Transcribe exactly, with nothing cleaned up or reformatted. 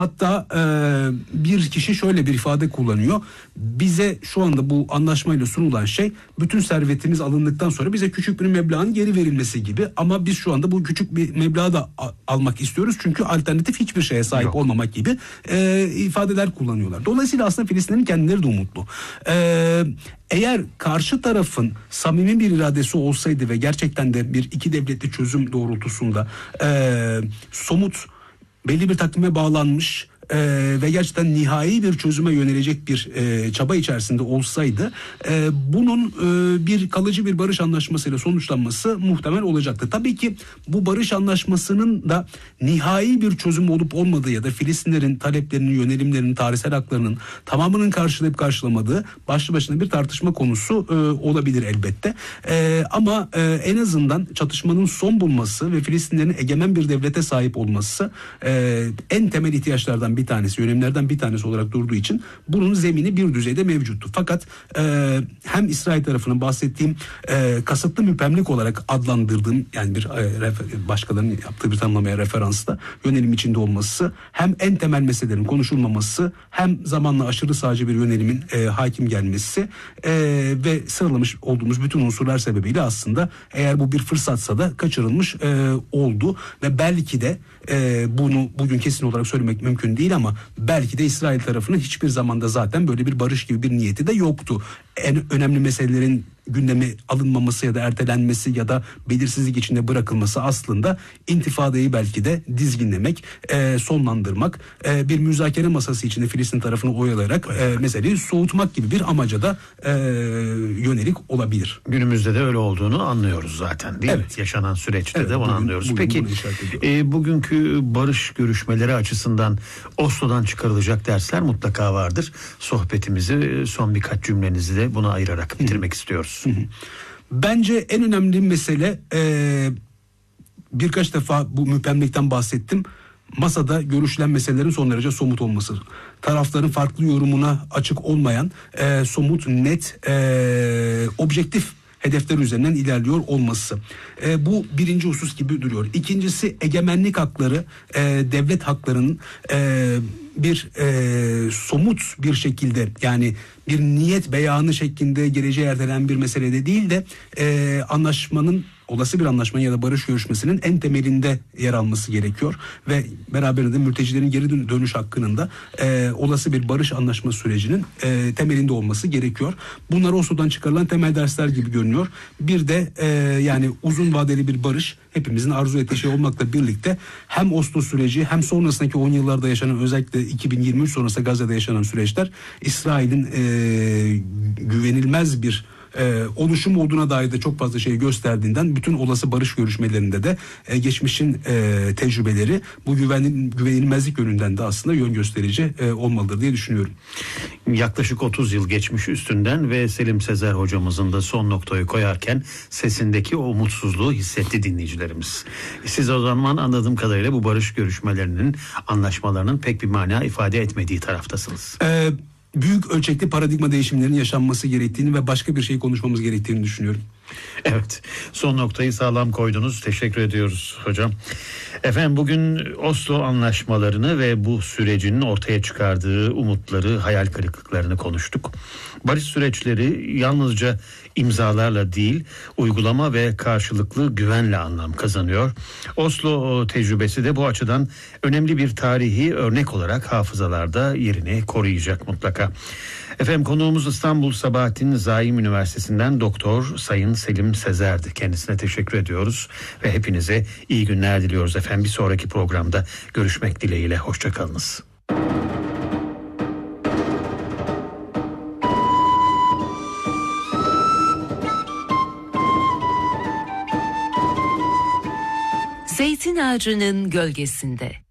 Hatta e, bir kişi şöyle bir ifade kullanıyor. Bize şu anda bu anlaşmayla sunulan şey bütün servetimiz alındıktan sonra bize küçük bir meblağın geri verilmesi gibi. Ama biz şu anda bu küçük bir meblağı da a- almak istiyoruz. Çünkü alternatif hiçbir şeye sahip Yok. olmamak gibi e, ifadeler kullanıyorlar. Dolayısıyla aslında Filistinlerin kendileri de umutlu. E, eğer karşı tarafın samimi bir iradesi olsaydı ve gerçekten de bir iki devletli çözüm doğrultusunda e, somut belli bir takvime bağlanmış e, ve gerçekten nihai bir çözüme yönelecek bir e, çaba içerisinde olsaydı e, bunun e, bir kalıcı bir barış anlaşmasıyla sonuçlanması muhtemel olacaktı. Tabii ki bu barış anlaşmasının da nihai bir çözüm olup olmadığı ya da Filistinlerin taleplerinin, yönelimlerinin, tarihsel haklarının tamamının karşılayıp karşılamadığı başlı başına bir tartışma konusu e, olabilir elbette. E, ama e, en azından çatışmanın son bulması ve Filistinlerin egemen bir devlete sahip olması e, en temel ihtiyaçlardan bir tanesi, yönelimlerden bir tanesi olarak durduğu için bunun zemini bir düzeyde mevcuttu. Fakat e, hem İsrail tarafının bahsettiğim e, kasıtlı müpemlik olarak adlandırdığım, yani bir e, başkalarının yaptığı bir tanımlamaya referansla yönelim içinde olması, hem en temel meselelerin konuşulmaması, hem zamanla aşırı sağcı bir yönelimin e, hakim gelmesi e, ve sıralamış olduğumuz bütün unsurlar sebebiyle aslında eğer bu bir fırsatsa da kaçırılmış e, oldu ve belki de e, bunu bugün kesin olarak söylemek mümkün değil ama belki de İsrail tarafının hiçbir zamanda zaten böyle bir barış gibi bir niyeti de yoktu. En önemli meselelerin gündeme alınmaması ya da ertelenmesi ya da belirsizlik içinde bırakılması aslında intifadayı belki de dizginlemek, e, sonlandırmak, e, bir müzakere masası içinde Filistin tarafını oyalayarak e, meseleyi soğutmak gibi bir amaca da e, yönelik olabilir. Günümüzde de öyle olduğunu anlıyoruz zaten, değil evet. mi? Yaşanan süreçte evet, de bunu bugün, anlıyoruz. Bugün, Peki e, bugünkü barış görüşmeleri açısından Oslo'dan çıkarılacak dersler mutlaka vardır. Sohbetimizi son birkaç cümlenizi de buna ayırarak bitirmek Hı. istiyoruz. Hı hı. Bence en önemli mesele, e, birkaç defa bu müpemlikten bahsettim. Masada görüşülen meselelerin son derece somut olması. Tarafların farklı yorumuna açık olmayan e, somut, net, e, objektif hedefler üzerinden ilerliyor olması. E, bu birinci husus gibi duruyor. İkincisi, egemenlik hakları, e, devlet haklarının e, bir e, somut bir şekilde, yani bir niyet beyanı şeklinde geleceğe ertelenen bir meselede değil de e, anlaşmanın, olası bir anlaşmanın ya da barış görüşmesinin en temelinde yer alması gerekiyor ve beraberinde mültecilerin geri dönüş hakkının da e, olası bir barış anlaşma sürecinin e, temelinde olması gerekiyor. Bunlar Oslo'dan çıkarılan temel dersler gibi görünüyor. Bir de e, yani uzun vadeli bir barış hepimizin arzu ettiği şey olmakla birlikte hem Oslo süreci hem sonrasındaki on yıllarda yaşanan, özellikle iki bin yirmi üç sonrası Gazze'de yaşanan süreçler İsrail'in e, güvenilmez bir Ee, oluşum olduğuna dair de çok fazla şey gösterdiğinden bütün olası barış görüşmelerinde de e, geçmişin e, tecrübeleri bu güvenil, güvenilmezlik yönünden de aslında yön gösterici e, olmalıdır diye düşünüyorum. Yaklaşık otuz yıl geçmiş üstünden ve Selim Sezer hocamızın da son noktayı koyarken sesindeki o umutsuzluğu hissetti dinleyicilerimiz. Siz o zaman anladığım kadarıyla bu barış görüşmelerinin, anlaşmalarının pek bir mana ifade etmediği taraftasınız. Evet. Büyük ölçekli paradigma değişimlerinin yaşanması gerektiğini ve başka bir şey konuşmamız gerektiğini düşünüyorum. Evet, son noktayı sağlam koydunuz. Teşekkür ediyoruz hocam. Efendim, bugün Oslo anlaşmalarını ve bu sürecinin ortaya çıkardığı umutları, hayal kırıklıklarını konuştuk. Barış süreçleri yalnızca imzalarla değil, uygulama ve karşılıklı güvenle anlam kazanıyor. Oslo tecrübesi de bu açıdan önemli bir tarihi örnek olarak hafızalarda yerini koruyacak mutlaka. Efendim, konuğumuz İstanbul Sabahattin Zaim Üniversitesi'nden Doktor Sayın Selim Sezer'di. Kendisine teşekkür ediyoruz ve hepinize iyi günler diliyoruz efendim. Bir sonraki programda görüşmek dileğiyle. Hoşçakalınız. Zeytin ağacının gölgesinde.